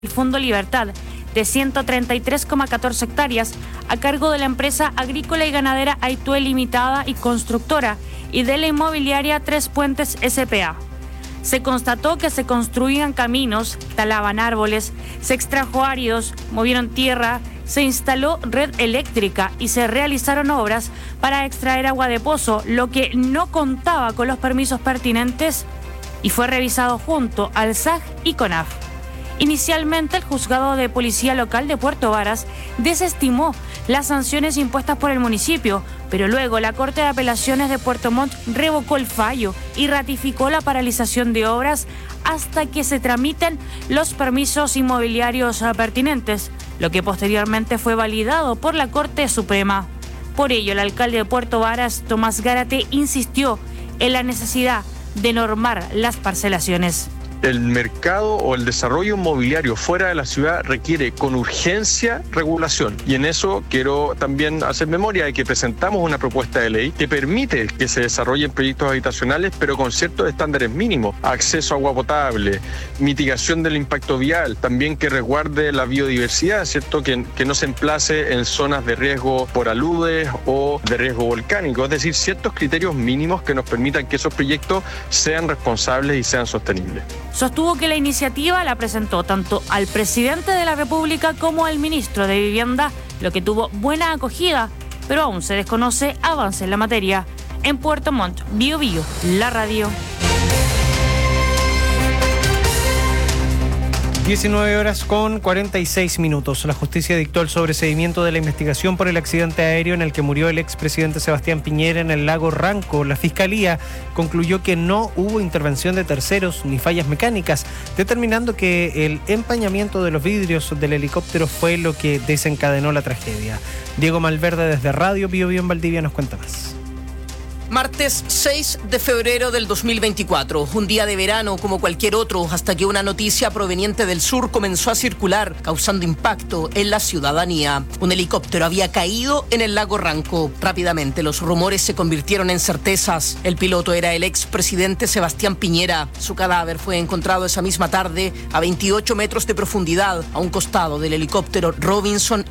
el Fondo Libertad de 133,14 hectáreas a cargo de la empresa agrícola y ganadera Aitué Limitada y Constructora y de la inmobiliaria Tres Puentes S.p.A. Se constató que se construían caminos, talaban árboles, se extrajo áridos, movieron tierra, se instaló red eléctrica y se realizaron obras para extraer agua de pozo, lo que no contaba con los permisos pertinentes y fue revisado junto al SAG y CONAF. Inicialmente, el juzgado de policía local de Puerto Varas desestimó las sanciones impuestas por el municipio, pero luego la Corte de Apelaciones de Puerto Montt revocó el fallo y ratificó la paralización de obras hasta que se tramiten los permisos inmobiliarios pertinentes, lo que posteriormente fue validado por la Corte Suprema. Por ello, el alcalde de Puerto Varas, Tomás Gárate, insistió en la necesidad de normar las parcelaciones. El mercado o el desarrollo inmobiliario fuera de la ciudad requiere con urgencia regulación. Y en eso quiero también hacer memoria de que presentamos una propuesta de ley que permite que se desarrollen proyectos habitacionales, pero con ciertos estándares mínimos. Acceso a agua potable, mitigación del impacto vial, también que resguarde la biodiversidad, ¿cierto? Que no se emplace en zonas de riesgo por aludes o de riesgo volcánico. Es decir, ciertos criterios mínimos que nos permitan que esos proyectos sean responsables y sean sostenibles. Sostuvo que la iniciativa la presentó tanto al presidente de la República como al ministro de Vivienda, lo que tuvo buena acogida, pero aún se desconoce avance en la materia. En Puerto Montt, Bío Bío, la radio. 19:46. La justicia dictó el sobreseimiento de la investigación por el accidente aéreo en el que murió el expresidente Sebastián Piñera en el lago Ranco. La fiscalía concluyó que no hubo intervención de terceros ni fallas mecánicas, determinando que el empañamiento de los vidrios del helicóptero fue lo que desencadenó la tragedia. Diego Malverde desde Radio Bío Bío en Valdivia nos cuenta más. Martes 6 de febrero del 2024, un día de verano como cualquier otro, hasta que una noticia proveniente del sur comenzó a circular, causando impacto en la ciudadanía. Un helicóptero había caído en el lago Ranco. Rápidamente los rumores se convirtieron en certezas. El piloto era el expresidente Sebastián Piñera. Su cadáver fue encontrado esa misma tarde a 28 metros de profundidad, a un costado del helicóptero Robinson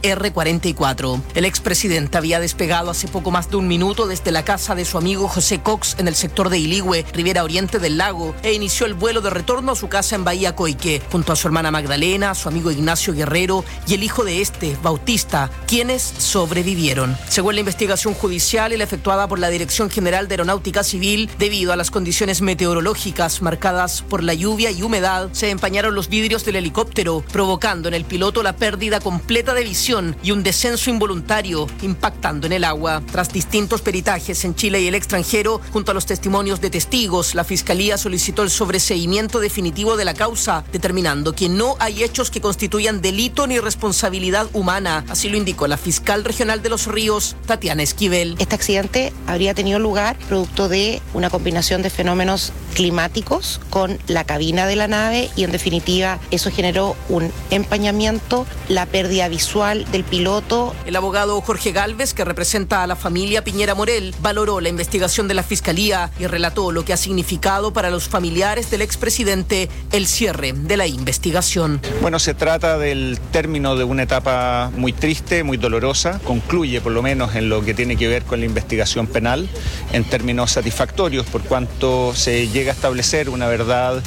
R-44. El expresidente había despegado hace poco más de un minuto desde la casa de su amigo José Cox en el sector de Iligüe, ribera oriente del lago, e inició el vuelo de retorno a su casa en Bahía Coique, junto a su hermana Magdalena, su amigo Ignacio Guerrero y el hijo de este, Bautista, quienes sobrevivieron. Según la investigación judicial y la efectuada por la Dirección General de Aeronáutica Civil, debido a las condiciones meteorológicas marcadas por la lluvia y humedad, se empañaron los vidrios del helicóptero, provocando en el piloto la pérdida completa de visión y un descenso involuntario, impactando en el agua. Tras distintos peritajes en Chile y el extranjero, junto a los testimonios de testigos, la Fiscalía solicitó el sobreseimiento definitivo de la causa, determinando que no hay hechos que constituyan delito ni responsabilidad humana. Así lo indicó la fiscal regional de Los Ríos, Tatiana Esquivel. Este accidente habría tenido lugar producto de una combinación de fenómenos climáticos con la cabina de la nave y en definitiva eso generó un empañamiento, la pérdida visual del piloto. El abogado Jorge Gálvez, que representa a la familia Piñera Morel, valoró la investigación de la Fiscalía y relató lo que ha significado para los familiares del expresidente el cierre de la investigación. Bueno, se trata del término de una etapa muy triste, muy dolorosa. Concluye, por lo menos en lo que tiene que ver con la investigación penal, en términos satisfactorios, por cuanto se llega a establecer una verdad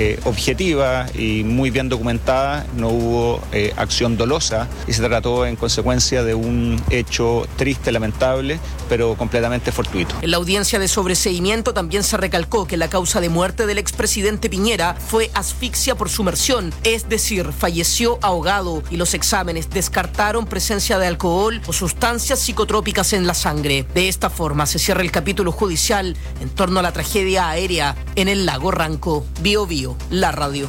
objetiva y muy bien documentada. No hubo acción dolosa y se trató en consecuencia de un hecho triste, lamentable, pero completamente fortuito. En la audiencia de sobreseimiento también se recalcó que la causa de muerte del expresidente Piñera fue asfixia por sumersión, es decir, falleció ahogado, y los exámenes descartaron presencia de alcohol o sustancias psicotrópicas en la sangre. De esta forma se cierra el capítulo judicial en torno a la tragedia aérea en el lago Ranco. Bío Bío, la radio.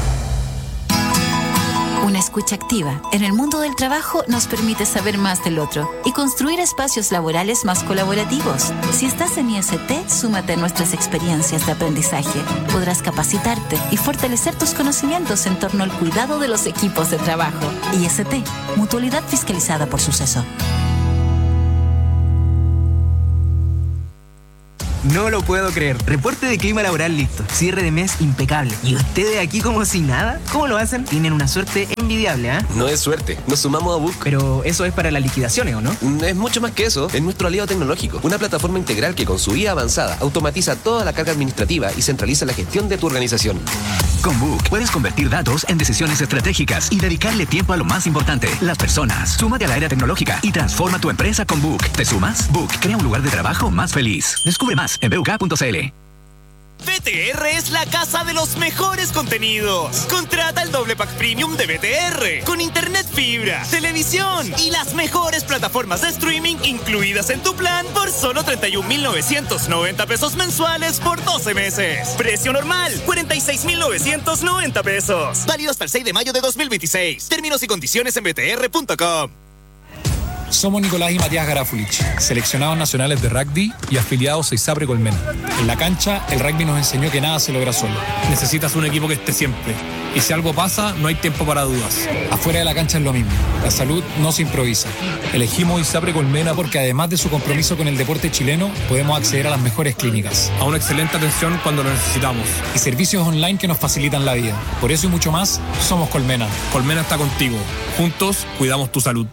Una escucha activa en el mundo del trabajo nos permite saber más del otro y construir espacios laborales más colaborativos. Si estás en IST, súmate a nuestras experiencias de aprendizaje. Podrás capacitarte y fortalecer tus conocimientos en torno al cuidado de los equipos de trabajo. IST, Mutualidad Fiscalizada por Suceso. No lo puedo creer. Reporte de clima laboral listo. Cierre de mes impecable. ¿Y ustedes aquí como si nada? ¿Cómo lo hacen? Tienen una suerte envidiable, ¿ah? No es suerte. Nos sumamos a Book. Pero eso es para las liquidaciones, ¿o no? Es mucho más que eso. Es nuestro aliado tecnológico. Una plataforma integral que con su IA avanzada automatiza toda la carga administrativa y centraliza la gestión de tu organización. Con Book puedes convertir datos en decisiones estratégicas y dedicarle tiempo a lo más importante, las personas. Súmate a la era tecnológica y transforma tu empresa con Book. ¿Te sumas? Book crea un lugar de trabajo más feliz. Descubre más en buk.cl. BTR es la casa de los mejores contenidos. Contrata el doble pack premium de BTR con internet fibra, televisión y las mejores plataformas de streaming incluidas en tu plan por solo 31.990 pesos mensuales por 12 meses. Precio normal, 46.990 pesos. Válido hasta el 6 de mayo de 2026. Términos y condiciones en btr.com. Somos Nicolás y Matías Garafulich, seleccionados nacionales de rugby y afiliados a ISAPRE Colmena. En la cancha, el rugby nos enseñó que nada se logra solo. Necesitas un equipo que esté siempre. Y si algo pasa, no hay tiempo para dudas. Afuera de la cancha es lo mismo. La salud no se improvisa. Elegimos ISAPRE Colmena porque además de su compromiso con el deporte chileno, podemos acceder a las mejores clínicas, a una excelente atención cuando lo necesitamos y servicios online que nos facilitan la vida. Por eso y mucho más, somos Colmena. Colmena está contigo. Juntos, cuidamos tu salud.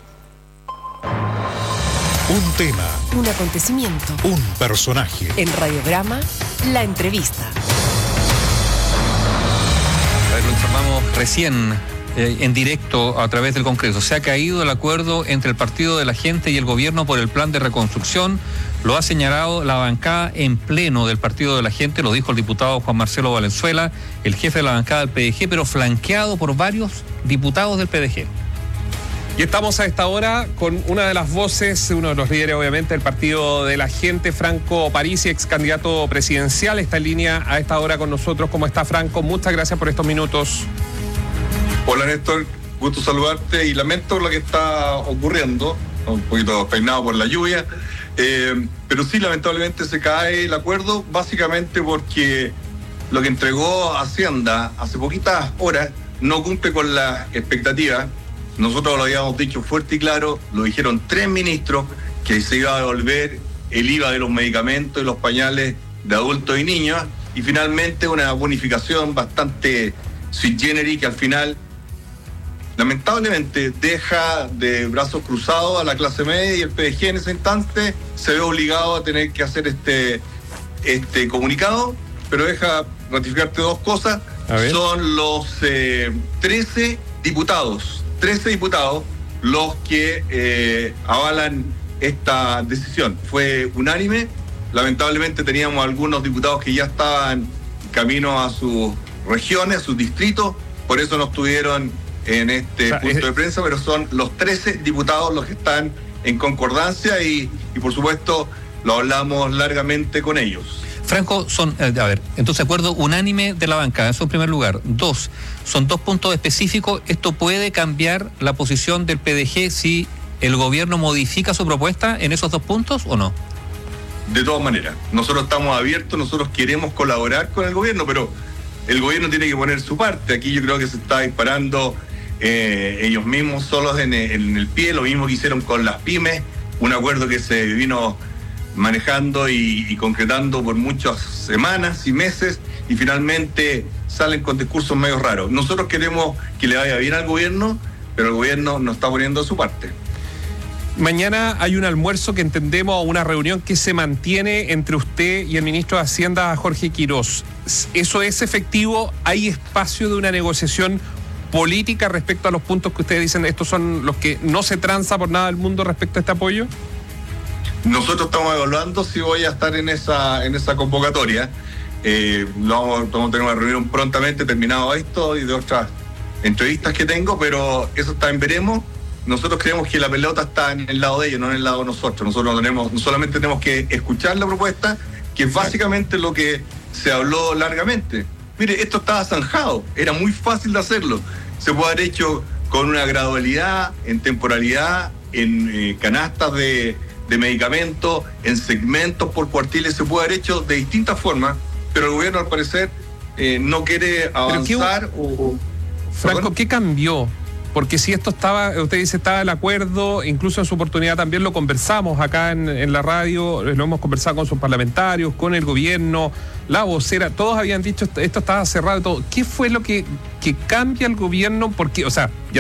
Un tema. Un acontecimiento. Un personaje. En Radiograma, la entrevista. Lo informamos recién en directo a través del Congreso. Se ha caído el acuerdo entre el Partido de la Gente y el Gobierno por el plan de reconstrucción. Lo ha señalado la bancada en pleno del Partido de la Gente, lo dijo el diputado Juan Marcelo Valenzuela, el jefe de la bancada del PDG, pero flanqueado por varios diputados del PDG. Y estamos a esta hora con una de las voces, uno de los líderes obviamente del Partido de la Gente, Franco Parisi, ex candidato presidencial, está en línea a esta hora con nosotros. ¿Cómo está, Franco? Muchas gracias por estos minutos. Hola, Néstor, gusto saludarte y lamento lo que está ocurriendo, un poquito peinado por la lluvia, pero sí, lamentablemente se cae el acuerdo, básicamente porque lo que entregó Hacienda hace poquitas horas no cumple con las expectativas. Nosotros lo habíamos dicho fuerte y claro, lo dijeron 3 ministros, que se iba a devolver el IVA de los medicamentos y los pañales de adultos y niños, y finalmente una bonificación bastante sui generis que al final, lamentablemente, deja de brazos cruzados a la clase media, y el PDG en ese instante se ve obligado a tener que hacer este comunicado, pero deja ratificarte 2 cosas. Son los 13 diputados los que avalan esta decisión. Fue unánime. Lamentablemente teníamos algunos diputados que ya estaban camino a sus regiones, a sus distritos, por eso no estuvieron en este punto de prensa, pero son los 13 diputados los que están en concordancia y por supuesto lo hablamos largamente con ellos. Franco, entonces acuerdo unánime de la bancada, eso en primer lugar. 2, son 2 puntos específicos. ¿Esto puede cambiar la posición del PDG si el gobierno modifica su propuesta en esos 2 puntos o no? De todas maneras, nosotros estamos abiertos, nosotros queremos colaborar con el gobierno, pero el gobierno tiene que poner su parte. Aquí yo creo que se está disparando ellos mismos solos en el pie, lo mismo que hicieron con las pymes, un acuerdo que se vino manejando y concretando por muchas semanas y meses, y finalmente salen con discursos medio raros. Nosotros queremos que le vaya bien al gobierno, pero el gobierno no está poniendo su parte. Mañana hay un almuerzo que entendemos, una reunión que se mantiene entre usted y el ministro de Hacienda, Jorge Quirós. ¿Eso es efectivo? ¿Hay espacio de una negociación política respecto a los puntos que ustedes dicen, estos son los que no se transa por nada del mundo respecto a este apoyo? Nosotros estamos evaluando si voy a estar en esa convocatoria. Vamos a tener una reunión prontamente, terminado esto y de otras entrevistas que tengo, pero eso está en veremos. Nosotros creemos que la pelota está en el lado de ellos, no en el lado de nosotros. Nosotros no solamente tenemos que escuchar la propuesta, que es básicamente lo que se habló largamente. Mire, esto estaba zanjado, era muy fácil de hacerlo. Se puede haber hecho con una gradualidad, en temporalidad, en canastas de medicamentos, en segmentos por cuartiles, se puede haber hecho de distintas formas, pero el gobierno al parecer no quiere avanzar. Franco, ¿qué cambió porque si esto estaba, usted dice estaba el acuerdo, incluso en su oportunidad también lo conversamos acá en la radio, lo hemos conversado con sus parlamentarios, con el gobierno, la vocera, todos habían dicho esto estaba cerrado, todo. ¿Qué fue lo que cambia el gobierno? Porque, o sea, ya